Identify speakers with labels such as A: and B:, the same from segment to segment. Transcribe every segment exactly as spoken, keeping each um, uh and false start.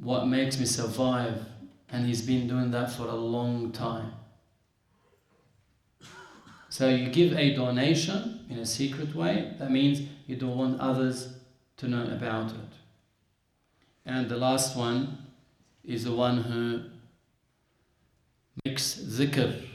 A: what makes me survive, and he's been doing that for a long time. So you give a donation in a secret way, that means you don't want others to know about it. And the last one is the one who makes zikr,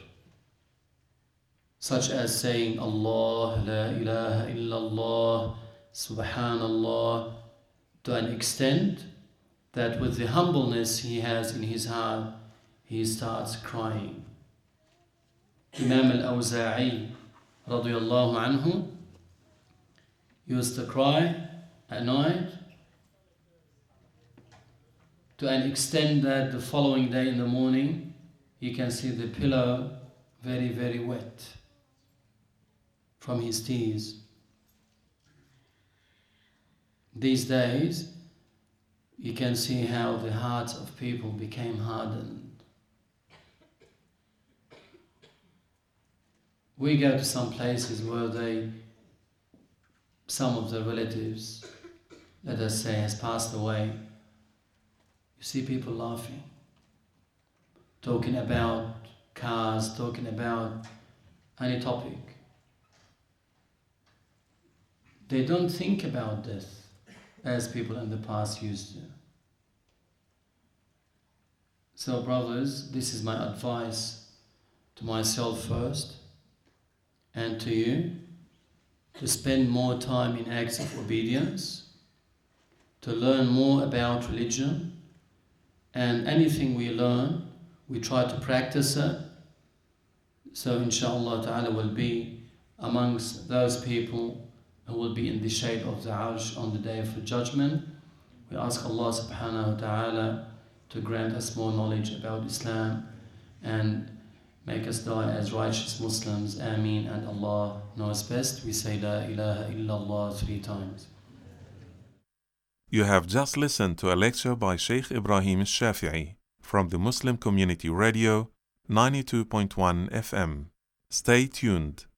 A: such as saying Allah, la ilaha illallah, subhanallah, to an extent that with the humbleness he has in his heart, he starts crying. Imam al-Awza'i radiyallahu anhu used to cry at night to an extent that the following day in the morning you can see the pillow very, very wet from his tears. These days, you can see how the hearts of people became hardened. We go to some places where they, some of the relatives, let us say, has passed away. You see people laughing, talking about cars, talking about any topic. They don't think about death as people in the past used to. So brothers, this is my advice to myself first and to you, to spend more time in acts of obedience, to learn more about religion, and anything we learn, we try to practice it. So inshallah ta'ala will be amongst those people who will be in the shade of the Arsh on the day of the judgment. We ask Allah subhanahu wa ta'ala to grant us more knowledge about Islam and make us die as righteous Muslims. Ameen. And Allah knows best. We say La ilaha illallah three times.
B: You have just listened to a lecture by Sheikh Ibrahim Al-Shafi'i from the Muslim Community Radio ninety-two point one F M. Stay tuned.